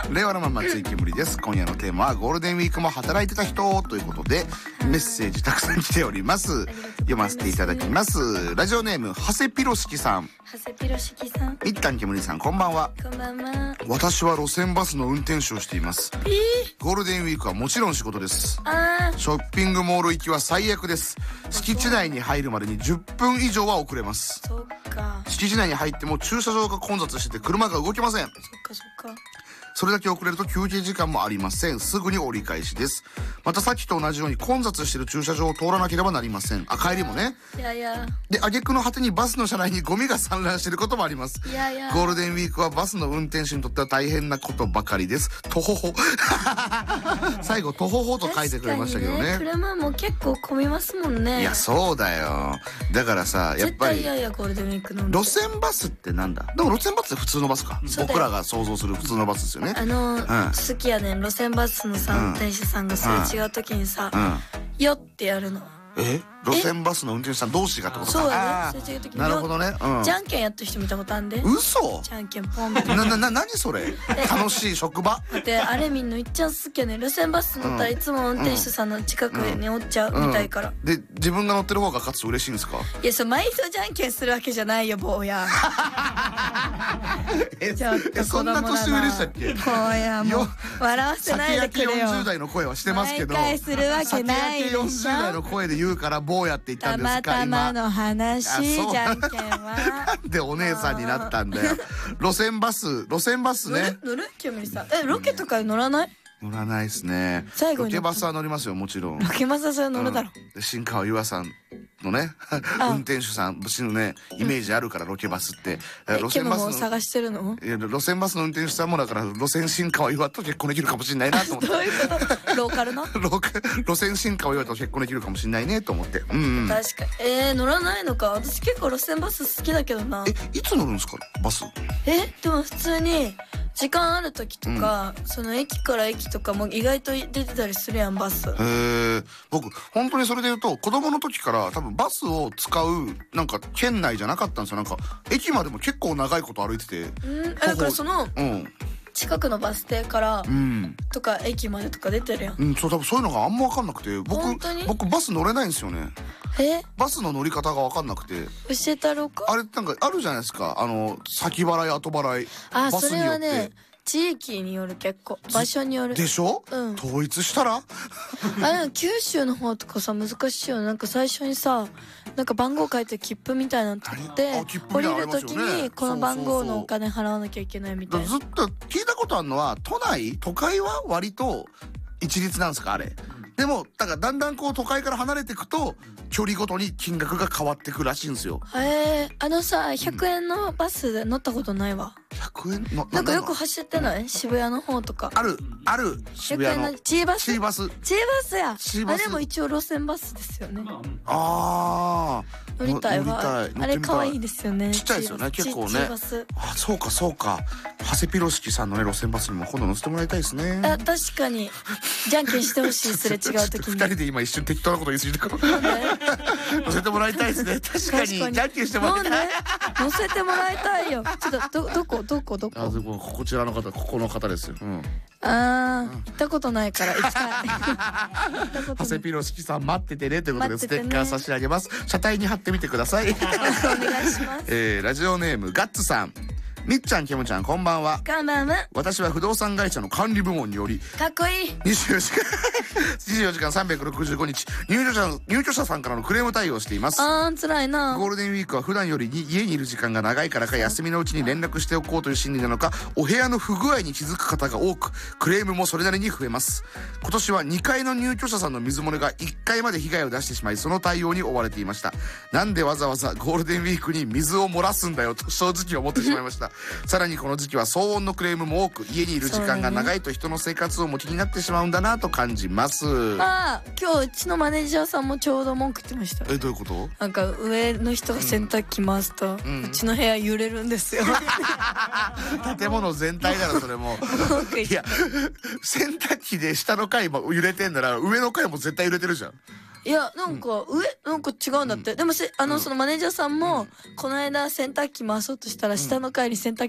令和のまんま追記無理です。今夜のテーマはゴールデンウィークも働いてた人ということで、メッセージたくさん来ております。読ませていただきます。ラジオネーム長谷ピロシキさん。 長谷ピロシキさん、 一旦けむりさん、こんばんは。 こんばんは。 私は路線バスの運転手をしています。ゴールデンウィークはもちろん仕事です。ショッピングモール行きは最悪です。敷地内に入るまでに10分以上は遅れます。 そっか。 敷地内に入っても駐車場が混雑してて車が動きません。 そっかそっか。 それだけ遅れると休憩時間もありません。すぐに折り返しです。またさっきと同じように混雑している駐車場を通らなければなりません。帰りもね。 いやいや。 で、挙句の果てにバスの車内にゴミが散乱していることもあります。 いやいや。 ゴールデンウィークはバスの運転手にとっては大変なことばかりです。とほほ。最後、とほほと書いてくれましたけどね。 車も結構混みますもんね。 いや、そうだよ。だからさ、やっぱり。 絶対嫌や、ゴールデンウィークの。 路線バスってなんだ？でも路線バスって普通のバスか。僕らが想像する普通のバスですよね。 好きやねん。路線バスのさ、運転手さんがすれ違う時にさ、よってやるの。 路線バスの運転手さん同士がってことか。 そうやね。すれ違う時に。 なるほどね。 じゃんけんやってる人見たことあんで。 嘘？ じゃんけんポンみたいな。 何それ？楽しい職場？ で、あれみんないっちゃん好きやねん。路線バス乗ったらいつも運転手さんの近くにおっちゃうみたいから。 で、自分が乗ってる方が勝つと嬉しいんですか？ いや、毎度じゃんけんするわけじゃないよ、坊や。 そんな年上でしたっけ？ 坊や、もう笑わせないでくれよ。 先焼き40代の声はしてますけど、 毎回するわけないでしょ。 先焼き40代の声で言うから坊やって言ったんですか？ たまたまの話、じゃんけんは。 なんでお姉さんになったんだよ。路線バスね。 乗る？キムリさん。ロケとか乗らない？ 乗らないですね。 最後にロケバスは乗りますよ、もちろん。 ロケバスはそれ乗るだろ。 新川優愛さんのね、運転手さんのね、イメージあるから、ロケバスって。 路線バスの探してるの？ いや、路線バスの運転手さんもだから、路線新川優愛と結婚できるかもしれないなと思って。 どういうこと？ローカルの？ 路線新川優愛と結婚できるかもしれないねと思って。 確かに。乗らないのか。私結構路線バス好きだけどな。 いつ乗るんですか、バス？ でも普通に、時間ある時とか、その駅から駅とかも意外と出てたりするやん、バス。 僕本当にそれで言うと子供の時から多分バスを使うなんか県内じゃなかったんですよ。なんか駅までも結構長いこと歩いてて。 だからその近くのバス停からとか駅までとか出てるやん。 そう多分そういうのがあんま分かんなくて、僕バス乗れないんですよね。バスの乗り方が分かんなくて。 教えたろうか。 あれなんかあるじゃないですか、先払い後払い。バスによって。それはね、 地域による、結構場所によるでしょ。統一したらでも九州の方とかさ難しいよ。なんか最初にさ、なんか番号書いて切符みたいなの取って降りる時にこの番号のお金払わなきゃいけないみたいな。 ずっと聞いたことあるのは、都会は割と一律なんですか、あれ。でもだからだんだんこう都会から離れていくと距離ごとに金額が変わってくらしいんですよ。 さ、100円のバスで乗ったことないわ。 100円のなんかよく走ってない？渋谷の方とか。ある。 渋谷の Gバス。 Gバスや。 あれも一応路線バスですよね。乗りたいわ。あれ可愛いですよね。 ちっちゃいですよね、結構ね。そうか。長谷ピロシキさんのね、路線バスにも今度乗せてもらいたいですね。 確かに。じゃんけんしてほしい、すれ違う時に。 2人で今一瞬適当なこと言い過ぎたから。乗せてもらいたいですね。確かに。じゃんけんしてもらいたい。 乗せてもらいたいよ。ちょっと、どここちらの方、ここの方ですよ。 行ったことないから行きたい。 長谷ピロシキさん待っててねということでステッカー差し上げます。車体に貼ってみてください。 お願いします。 ラジオネームガッツさん。みっちゃん、けむちゃん、こんばんは。 こんばんは。 私は不動産会社の管理部門により、 かっこいい。 24時間365日、入居者さんからのクレーム対応をしています。 辛いな。 ゴールデンウィークは普段より家にいる時間が長いからか、休みのうちに連絡しておこうという心理なのか、お部屋の不具合に気づく方が多く、クレームもそれなりに増えます。今年は2階の入居者さんの水漏れが1階まで被害を出してしまい、その対応に追われていました。なんでわざわざゴールデンウィークに水を漏らすんだよと正直思ってしまいました。さらにこの時期は騒音のクレームも多く、家にいる時間が長いと人の生活をも気になってしまうんだなと感じます。 今日うちのマネージャーさんもちょうど文句言ってました。 どういうこと？ なんか上の人が洗濯機回すと、うちの部屋揺れるんですよ。 建物全体だろそれも。いや、洗濯機で下の階も揺れてんなら上の階も絶対揺れてるじゃん。 いや、なんかなんか違うんだって。でもそのマネージャーさんもこの間洗濯機回そうとしたら下の階に洗濯